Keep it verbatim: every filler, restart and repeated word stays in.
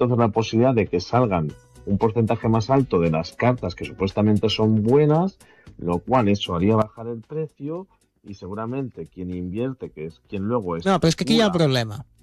entonces la posibilidad de que salgan un porcentaje más alto de las cartas que supuestamente son buenas, lo cual eso haría bajar el precio y seguramente quien invierte, que es quien luego No, pero es que aquí hi ha un especula. problema.